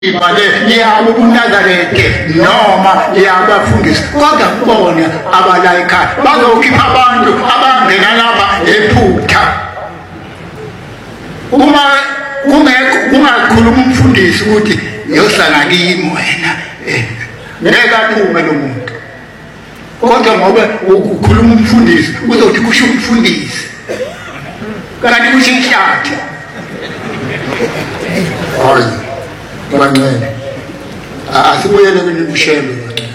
Imali yabo uNazarethe noma yabafundisi kodwa kubona abala ekhaya bazokhipha abantu abangena lapha ephutha uma kungakhuluma umfundisi ukuthi yohlala kimi wena ngeke aphume lo muntu kodwa ngoba ukukhuluma umfundisi uzothi kusho umfundisi kanti kusho inhlathi hayi bancane asibuyele kunimshelo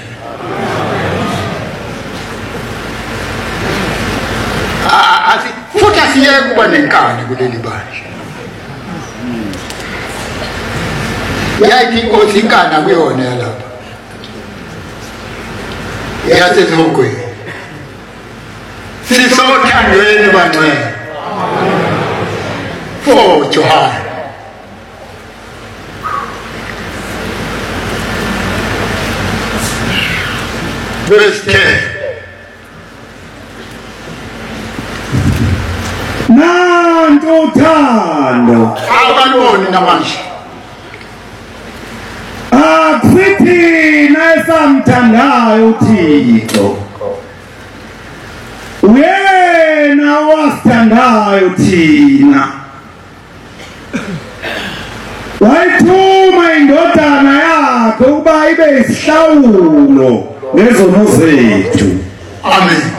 futhi asiyeke kuba nenkani kuleli bandla yayithi inkosi inkani akuyona lapha yasezongweni sisothandweni bancane for Johana verse 10. Nanto uthando abaloni namanje akuthina esamthandayo uThixo wena wasithandayo thina wayithuma indodana yakhe ukuba ibe isihlawulo ngezono zethu amen